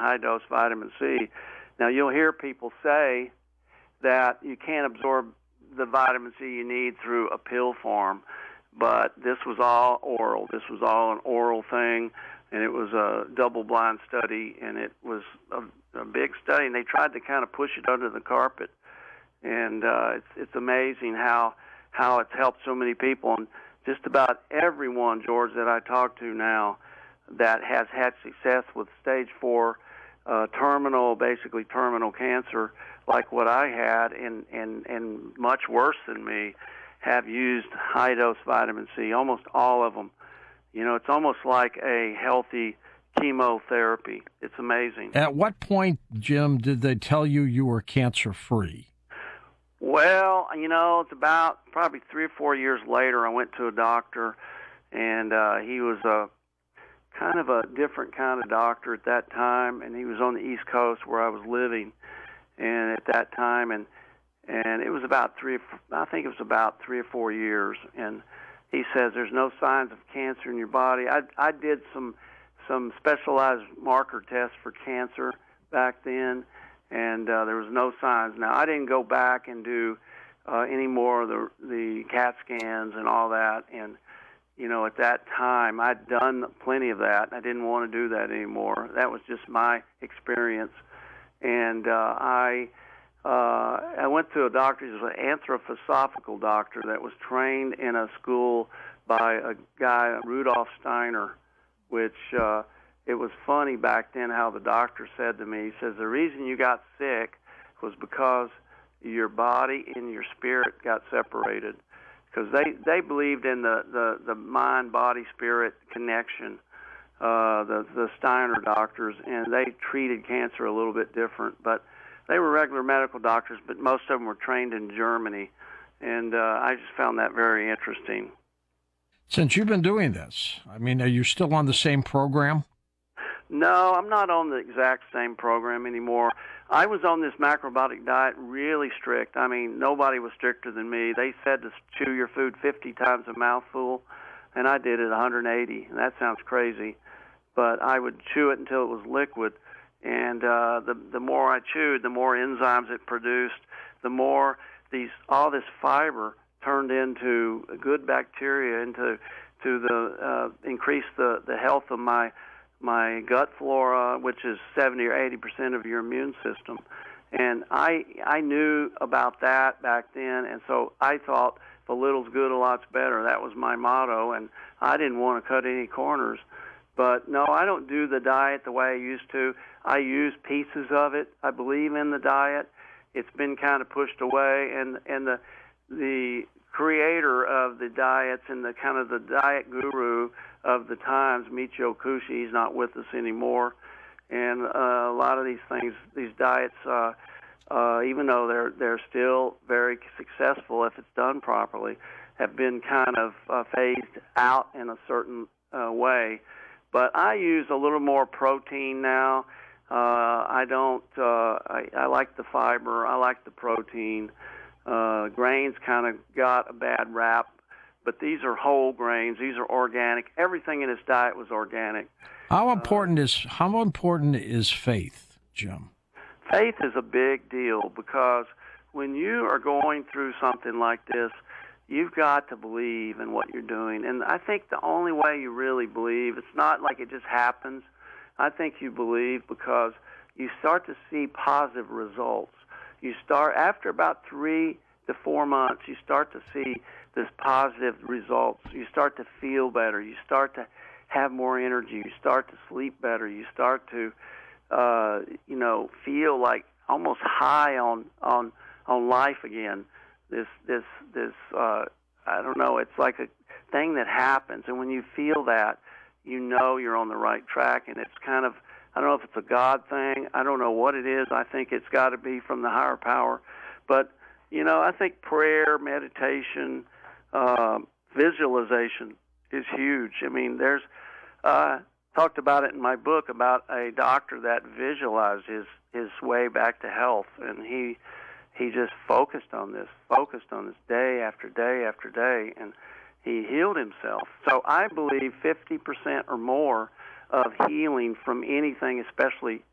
high-dose vitamin C. Now, you'll hear people say that you can't absorb the vitamin C you need through a pill form, but this was all oral. This was all an oral thing, and it was a double-blind study, and it was a big study, and they tried to kind of push it under the carpet. And it's amazing how it's helped so many people. And just about everyone, George, that I talk to now that has had success with stage 4 basically terminal cancer, like what I had, and much worse than me, have used high-dose vitamin C, almost all of them. You know, it's almost like a healthy chemotherapy. It's amazing. At what point, Jim, did they tell you you were cancer-free? Well, you know, it's about probably 3 or 4 years later, I went to a doctor, and he was kind of a different kind of doctor at that time, and he was on the East Coast where I was living, and at that time, and it was about 3 or 4 years, and he says there's no signs of cancer in your body. I did some specialized marker tests for cancer back then, and there was no signs. Now, I didn't go back and do any more of the CAT scans and all that, and you know, at that time, I'd done plenty of that. I didn't want to do that anymore. That was just my experience. And I went to a doctor. He was an anthroposophical doctor that was trained in a school by a guy, Rudolf Steiner, which it was funny back then how the doctor said to me, he says, the reason you got sick was because your body and your spirit got separated. Because they believed in the mind, body, spirit connection, the Steiner doctors, and they treated cancer a little bit different. But they were regular medical doctors, but most of them were trained in Germany, and I just found that very interesting. Since you've been doing this, I mean, are you still on the same program? No, I'm not on the exact same program anymore. I was on this macrobiotic diet really strict. I mean, nobody was stricter than me. They said to chew your food 50 times a mouthful, and I did it 180. And that sounds crazy, but I would chew it until it was liquid. And the more I chewed, the more enzymes it produced, the more all this fiber turned into good bacteria, into increase the health of my gut flora, which is 70 or 80% of your immune system. And I knew about that back then, and so I thought if a little's good, a lot's better. That was my motto, and I didn't want to cut any corners. But no, I don't do the diet the way I used to. I use pieces of it. I believe in the diet. It's been kind of pushed away, and the creator of the diets and the kind of the diet guru of the times, Michio Kushi, he's not with us anymore. And a lot of these things, these diets, even though they're still very successful if it's done properly, have been kind of phased out in a certain way. But I use a little more protein now. I like the fiber. I like the protein. Grains kind of got a bad rap, but these are whole grains. These are organic. Everything in this diet was organic. How important is faith, Jim? Faith is a big deal because when you are going through something like this, you've got to believe in what you're doing. And I think the only way you really believe, it's not like it just happens. I think you believe because you start to see positive results. You start, after about 3 to 4 months, you start to see this positive results. You start to feel better. You start to have more energy. You start to sleep better. You start to, feel like almost high on life again. This I don't know. It's like a thing that happens, and when you feel that, you know you're on the right track. And it's kind of, I don't know if it's a God thing. I don't know what it is. I think it's got to be from the higher power. But I think prayer, meditation, visualization is huge. I mean, there's talked about it in my book about a doctor that visualized his way back to health, and he just focused on this day after day after day, and he healed himself. So I believe 50% or more of healing from anything, especially